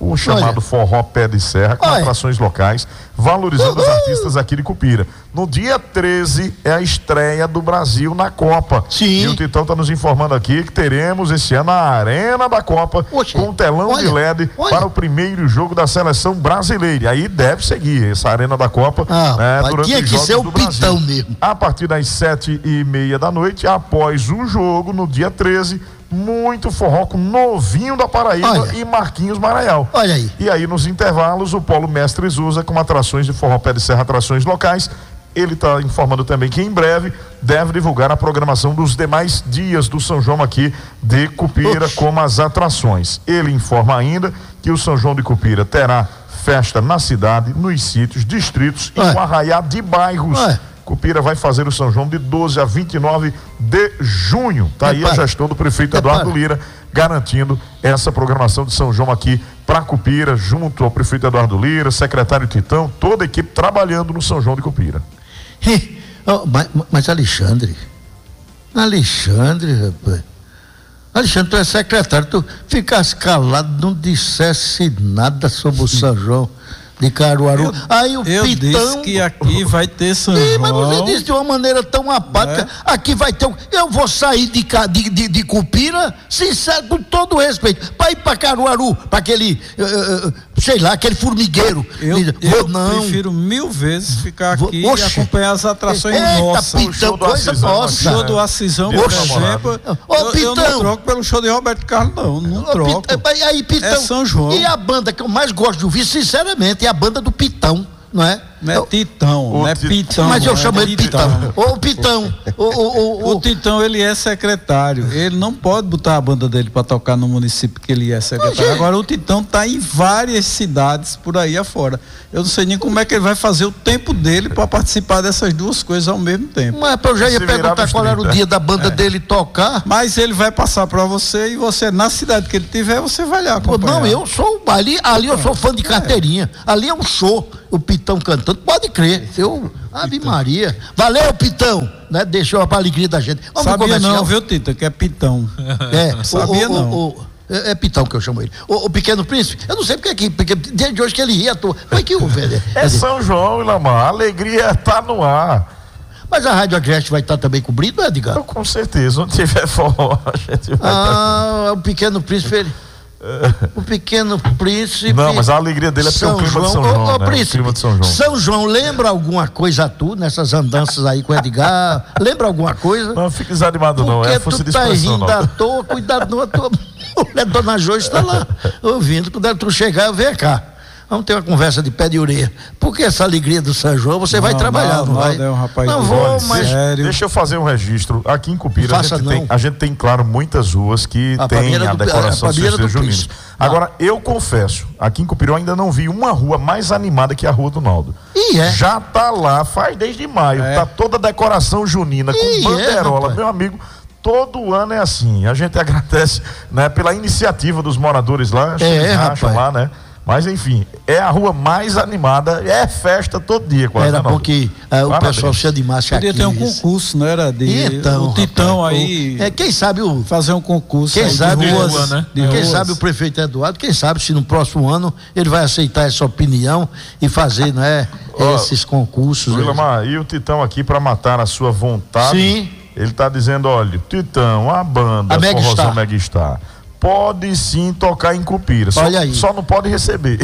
o chamado forró pé de serra, com atrações locais, valorizando os artistas aqui de Cupira. No dia 13 é a estreia do Brasil na Copa. Sim. E o Titão está nos informando aqui que teremos esse ano a Arena da Copa, com telão de LED para o primeiro jogo da seleção brasileira. E aí deve seguir essa Arena da Copa durante tinha os que jogos ser o do Brasil. Pitão mesmo. A partir das 7h30 da noite, após o jogo, no dia 13, muito forró com Novinho da Paraíba e Marquinhos Maranhão. Olha aí. E aí, nos intervalos, o Polo Mestres usa com atrações de forró pé de serra, atrações locais. Ele está informando também que em breve deve divulgar a programação dos demais dias do São João aqui de Cupira, como as atrações. Ele informa ainda que o São João de Cupira terá festa na cidade, nos sítios, distritos e um arraial de bairros. Cupira vai fazer o São João de 12 a 29 de junho. Tá aí a gestão do prefeito Eduardo Lira garantindo essa programação de São João aqui para Cupira, junto ao prefeito Eduardo Lira, secretário Titão, toda a equipe trabalhando no São João de Cupira. Mas Alexandre, rapaz. Alexandre, tu é secretário, tu ficasse calado, não dissesse nada sobre o São João de Caruaru. Aí o eu Pitão disse que aqui vai ter São João. Mas você disse de uma maneira tão apática. Aqui vai ter eu vou sair de Cupira, sincero, com todo respeito, para ir para Caruaru, para aquele sei lá, aquele formigueiro. Eu prefiro 1000 vezes ficar aqui e acompanhar as atrações nossas. Pitão, coisa nossa. O show do Acisão, por exemplo. Eu não troco pelo show de Roberto Carlos, não troco. Aí, Pitão, é São João. E a banda que eu mais gosto de ouvir, sinceramente, é a banda do Pitão, não é? Não é Titão, não é Pitão. Mas eu chamo ele de Pitão. O Pitão. O Titão, ele é secretário. Ele não pode botar a banda dele para tocar no município que ele é secretário. Agora, o Titão tá em várias cidades por aí afora. Eu não sei nem como é que ele vai fazer o tempo dele para participar dessas duas coisas ao mesmo temmo. Mas eu já ia perguntar qual era o dia da banda dele tocar. Mas ele vai passar para você e você, na cidade que ele tiver, você vai lá acompanhar. Não, eu sou, ali eu sou fã de carteirinha. Ali é um show, o Pitão cantando, pode crer. Ave Maria. Valeu, Pitão, né? Deixou pra alegria da gente. Vamos sabia não, viu, Tito, que é Pitão. Sabia não. É Pitão que eu chamo ele. O Pequeno Príncipe, eu não sei porque desde hoje que ele ria à toa. Como é que houve? É São João, Ilamar, a alegria tá no ar. Mas a Rádio Agreste vai estar também cobrindo, Edgar? Com certeza, onde tiver forró, a gente vai estar. O Pequeno Príncipe, o Pequeno Príncipe. Não, mas a alegria dele é porque o clima de São João, né? Príncipe, o clima de São João. São João, lembra alguma coisa a tu nessas andanças aí com o Edgar? Lembra alguma coisa? Não fique desanimado não, é força de expressão. Porque tu tá rindo à toa, cuidado, a tua mulher, Dona Jo, está lá ouvindo. Quando tu chegar, vem cá. Vamos ter uma conversa de pé de orelha. Porque essa alegria do São João, você vai trabalhar, não vai? É um rapaz não vou, mas... Deixa eu fazer um registro. Aqui em Cupira, a gente tem, claro, muitas ruas que tem a decoração dos festejos juninos. Agora, eu confesso, aqui em Cupira eu ainda não vi uma rua mais animada que a Rua do Naldo. Já tá lá, faz desde maio, tá toda a decoração junina, com banderola, meu amigo. Todo ano é assim. A gente agradece, né, pela iniciativa dos moradores lá, eles acham lá, né? Mas enfim, é a rua mais animada, é festa todo dia quase. Era bom que o pessoal cheio de massa aqui. Podia ter um concurso, não era? Então, o Titão aí. Quem sabe fazer um concurso. Quem sabe de ruas, né? Quem sabe o prefeito Eduardo, quem sabe se no próximo ano ele vai aceitar essa opinião e fazer, né, esses concursos. Ilamar, e o Titão aqui para matar a sua vontade. Sim. Ele está dizendo, olha, Titão, a banda Forrozão Megastar pode sim tocar em Cupira, só não pode receber.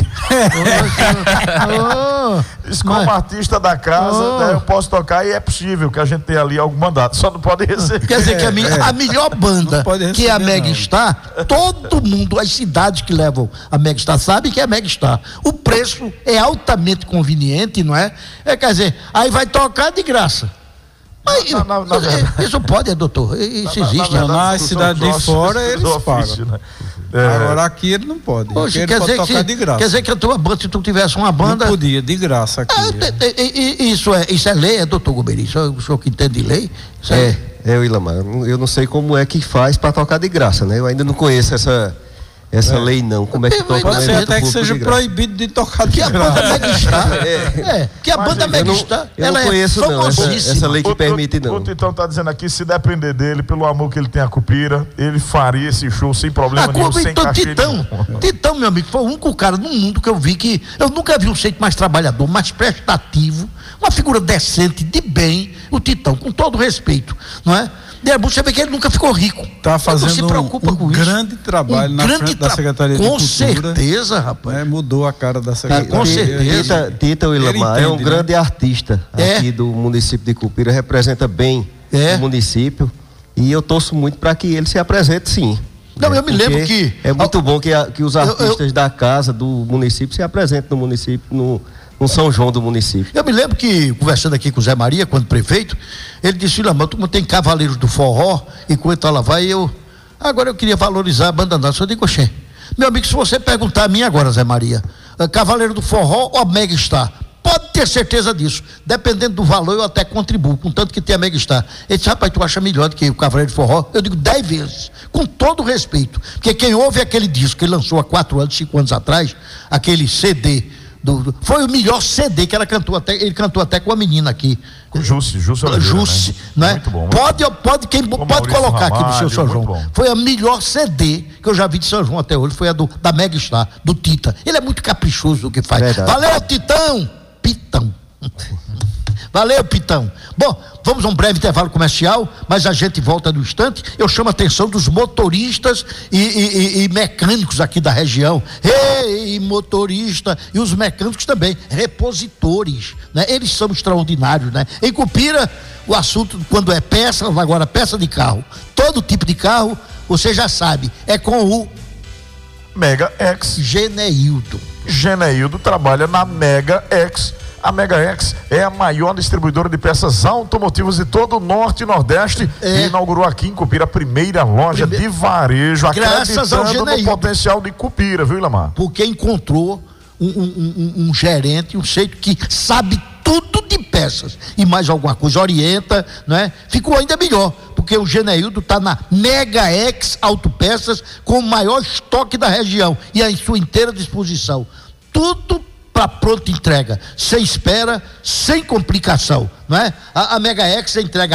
Como artista da casa, né, eu posso tocar e é possível que a gente tenha ali algum mandato, só não pode receber. Quer dizer que a melhor banda que é a Megastar, todo mundo, as cidades que levam a Megastar sabem que é a Megastar. O preço é altamente conveniente, não é? Quer dizer, aí vai tocar de graça. Isso pode, doutor? Isso existe. Na cidade de fora eles pagam. Né? Agora aqui ele não pode. Poxa, ele pode tocar de graça. Quer dizer que a tua banda, se tu tivesse uma banda. Não podia, de graça aqui. Isso é lei, doutor Goberi? O senhor que entende de lei? Ilamar, eu não sei como é que faz para tocar de graça, né? Eu ainda não conheço essa lei não. Como é que toca? Pode ser até que seja proibido de tocar de Que a banda Megastar, que a banda Megastar, eu não conheço não, essa lei que permite não. O Titão tá dizendo aqui, se depender dele, pelo amor que ele tem a Cupira, ele faria esse show sem problema nenhum, sem cachê Titão, meu amigo, foi o único cara no mundo que eu vi que, eu nunca vi um jeito mais trabalhador, mais prestativo, uma figura decente, de bem, o Titão, com todo respeito, não é? Você vê que ele nunca ficou rico. Está fazendo se preocupa com grande isso. trabalho na frente da Secretaria de Cultura. Com certeza, rapaz. Mudou a cara da Secretaria. Com certeza. Tita Willamar é um grande artista aqui do município de Cupira, representa bem o município e eu torço muito para que ele se apresente, sim. Não, eu me lembro que... É muito bom que os artistas da casa, do município, se apresentem no município, no São João do município. Eu me lembro que, conversando aqui com o Zé Maria, quando prefeito, ele disse, Willamar, como tem cavaleiros do forró, enquanto ela vai, agora eu queria valorizar a banda nossa. Eu digo, oxê, meu amigo, se você perguntar a mim agora, Zé Maria, cavaleiro do forró ou Megastar, pode ter certeza disso, dependendo do valor eu até contribuo, contanto que tem a Megastar. Ele disse, rapaz, tu acha melhor do que o cavaleiro do forró? Eu digo 10 vezes, com todo respeito, porque quem ouve aquele disco que ele lançou há 4 anos, 5 anos atrás, aquele CD, foi o melhor CD que ele cantou até com a menina aqui. Com Jusce Oliveira, né? Muito bom. Pode colocar aqui no seu São João. Foi a melhor CD que eu já vi de São João até hoje, foi a da Megastar, do Tita. Ele é muito caprichoso do que faz. Verdade. Valeu, Titão! Pitão. Valeu, Pitão. Bom, vamos a um breve intervalo comercial, mas a gente volta no instante. Eu chamo a atenção dos motoristas e mecânicos aqui da região. Ei, motorista, e os mecânicos também, repositores, né? Eles são extraordinários, né? Em Cupira, o assunto, quando é peça, agora peça de carro, todo tipo de carro, você já sabe, é com o Mega X. Geneildo Trabalha na Mega X. A Mega X é a maior distribuidora de peças automotivas de todo o Norte e Nordeste e inaugurou aqui em Cupira a primeira loja de varejo, graças ao acreditando no potencial de Cupira, viu, Willamar? Porque encontrou um gerente, um jeito que sabe tudo de peças e mais alguma coisa, orienta, né? Ficou ainda melhor, porque o Geneildo está na Mega X Autopeças com o maior estoque da região e à sua inteira disposição. Tudo para pronta entrega, sem espera, sem complicação, não é? A Mega X entrega